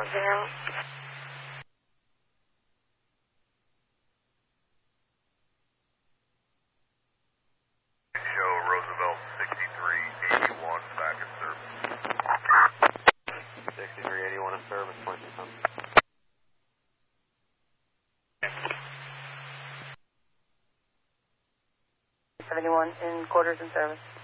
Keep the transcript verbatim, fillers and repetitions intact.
Jam. Show Roosevelt sixty-three eighty-one back in service. sixty-three eighty-one in service, point two something. seventy-one in quarters in service.